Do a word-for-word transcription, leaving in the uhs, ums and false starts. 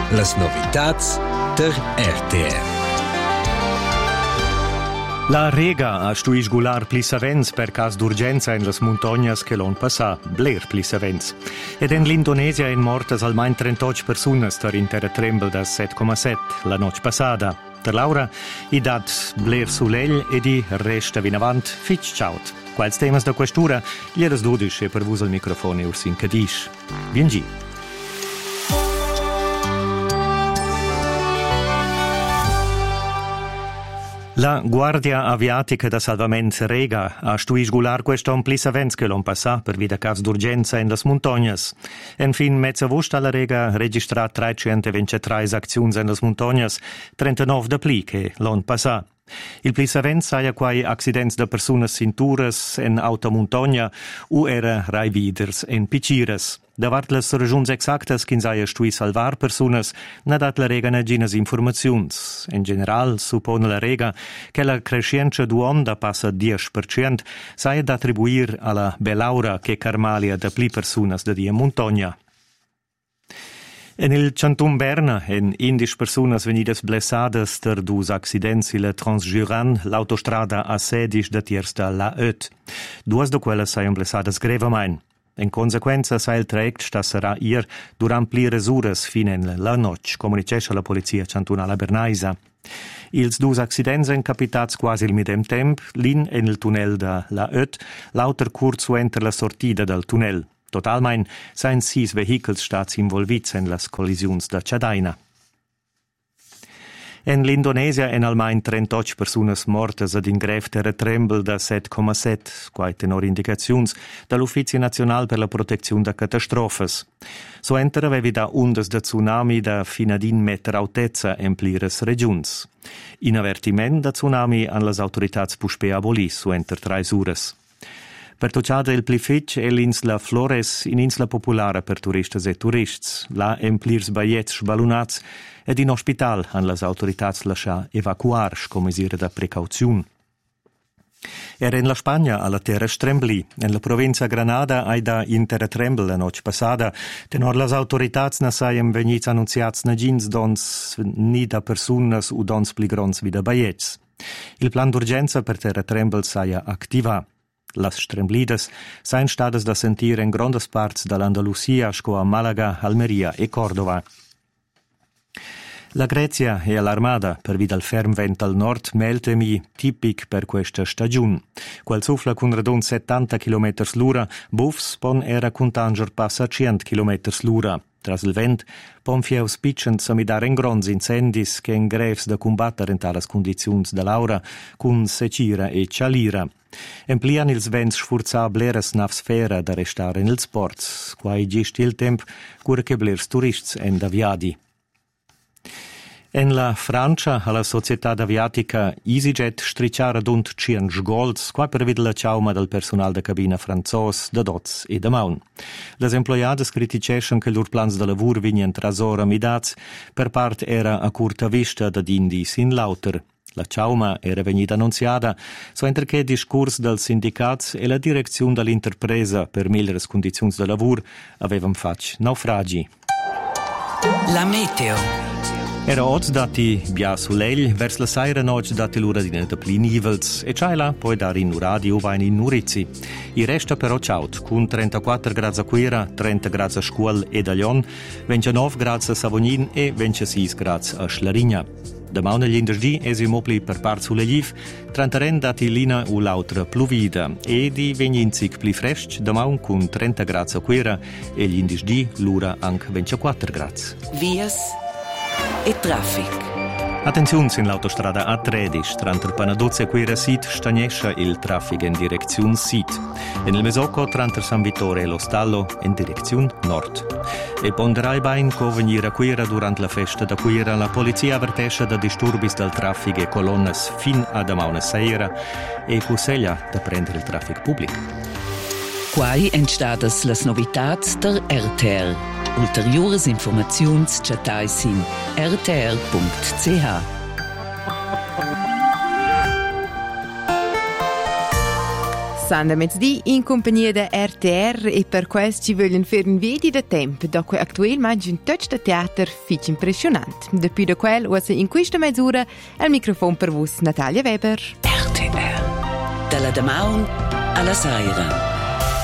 Las novitats der R T R. La Rega ha stuis gular pli savens per cas d'urgenza in las montognas che l'on passà, bler pli savens. Ed en l'Indonesia en mortas almain trentotto personas ter in terratrembel da sette virgola sette la noc passada. Der Laura i dat bler sulell ed i resta vinavant fitch ciaut. Quals temas da questura, glieras dudisch e per vus al microfone ursin cadisch. Viengi. La Guardia Aviatica da Salvament Rega ha stuis gular questo pli savens che l'on passà per vida cas d'urgenza in las montognas. En fin, mezza vosta la Rega registrat trecentoventitré acziuns in las montognas, trentanove da pli che l'on passà. Il pli savens saia quai accidents da personas cinturas en automontogna u era rai viders en picires. Davart las ragiuns exactas quin saia stui salvar personas, n'ha dat la Rega neginas informaziuns. En general, suppone la Rega che la crescenza d'uonda passa dieci per cento saia d'attribuir alla belaura che carmalia da pli personas da dia montogna. En il Canton Berna, en indisch personas venidas blessadas ter dus accidents ila Transjuran, l'autostrada A sedici da tiers da La Öt. Duas de quellas saian blessadas grevamain. En consequenza, sa il traject stassarà ir durant pli resures fin en la noc, comunicesce la polizia cantonala bernaisa. Ils dus accidents en capitats quasi il midem temp, l'in en il tunnel da La Öt, l'auter curt suenter la sortida del tunnel. Totalmein sain sis vehicles stats involvits en las collisiuns da Chadaina. En l'Indonesia en almain trentotto personas mortas ad in grev terratrembel da sette virgola sette, quai tenor indicaziuns dall'Uffizio Nazional per la Protezione da Catastrofes. So enter avevi da ondas da tsunami da fina ad in meter altezza en plires regions. In avertiment da tsunami an las autoritats puspea abolis so enter trais ures. Per tocciada il pli fitch è l'insla Flores, in insla popolare per turistas e turists. La emplirs baiets sbalunats ed in ospital han las autoritats lascià evacuar scomisire da precauziun. Era in la Spagna alla terra strembli. En la provincia Granada ai da in terratrembel la noc passada, tenor las autoritats na saiem venits annunziats na gins dons ni da personas u dons pli grons vida baiets. Il plan d'urgenza per terratrembel saia activa. Las stremblidas sain stadas da sentir en grandes parts dall'Andalusia, sco a Malaga, Almeria e Cordova. La Grecia e l'Armada, per via del ferm vent al nord, meltemi tipic per questa stagiun. Qual sufla cun radun settanta chilometri l'ura, buffs pon era cun tanger passa cento chilometri l'ura. Tras il vent, pon fieu spicent samidar en grons incendis che en grevs da combattere in talas condiziuns da l'aura, cun secira e cialira. Emplian ils vents sfurzà bleras navsfera da restare in ils ports, quai gist il temp cura che blers turists en d'aviadi. En la Francia, alla società aviatica EasyJet stricciara dunt cien sgolds, qua per vid la ciauma del personal da cabina franzos, da dots e da maun. Les employades criticescen che lur plans de lavur vinien trasora midats, per part era a curta vista da indis in lauter. La ciauma era vegnida annunziada, so enter che discurs del sindicats e la direzione dell'interpresa per migliores condizioni de lavur avevan fac naufragi. La meteo. Era oz dati bia sulell, vers la saira noc dati l'uradina da pli nivels, e ciaila poi dar in radio vain in Nurizzi. I resta però ciaut, cun trentaquattro gradi a Quera, trenta gradi a Scuol e a Lion, ventinove gradi a Savognin e ventisei gradi a Schlarigna. Demà negli indesdì esi mopli per part sull'egliv, trentaren dati lina u l'autra pluvida, e di vegninzic pli fresc, demà cun trenta gradi a Quera, e gli indesdì l'ura anche ventiquattro gradi. Vias e traffic. Attenzione in l'autostrada A tredici, tra il Panadozzi e Quera Sit, stagnesce il traffico in direzione Sit. E nel Mesocco, tra San Vittore e lo Stallo, in direzione Nord. E ponderai bain co venire a Quera durante la festa da Quera, la polizia avvertesce da disturbis del traffico e colonnes fin a damauna sera e consiglia da prendere il traffico pubblico. Quai entstadas las novitats der R T R. Ulteriores informaziuns chatais in r t r punct c h. Sanda mezzdi in compagnia da R T R e per questo ci vogliono fare un vedi da tempo, da cui attualmente un touch de teatro fic impressionante. Dopo da quel, usa in questa mezz'ora al microfono per voi Natalia Weber. R T R. Dalla Damaun alla Saira.